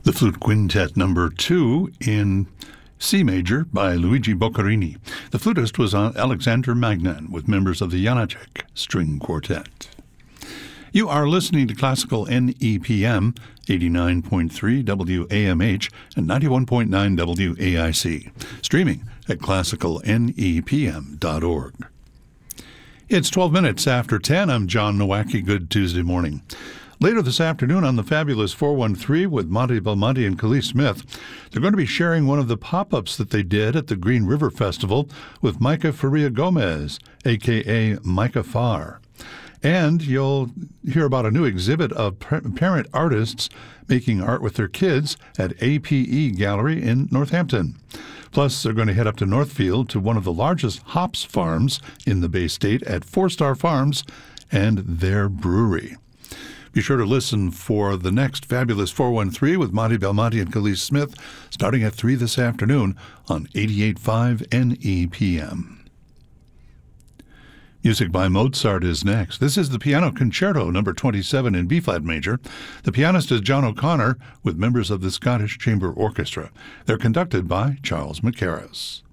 The Flute Quintet number 2 in C major by Luigi Boccherini. The flutist was Alexander Magnan with members of the Janacek String Quartet. You are listening to Classical NEPM, 89.3 WAMH and 91.9 WAIC, streaming at classicalnepm.org. It's 12 minutes after 10. I'm John Nowacki. Good Tuesday morning. Later this afternoon on the Fabulous 413 with Monte Belmonte and Khalees Smith, they're going to be sharing one of the pop-ups that they did at the Green River Festival with Micah Faria Gomez, a.k.a. Micah Farr. And you'll hear about a new exhibit of parent artists making art with their kids at APE Gallery in Northampton. Plus, they're going to head up to Northfield to one of the largest hops farms in the Bay State at Four Star Farms and their brewery. Be sure to listen for the next Fabulous 413 with Monte Belmonte and Khalees Smith starting at 3 this afternoon on 88.5 NEPM. Music by Mozart is next. This is the Piano Concerto number 27 in B-flat major. The pianist is John O'Connor with members of the Scottish Chamber Orchestra. They're conducted by Charles Mackerras.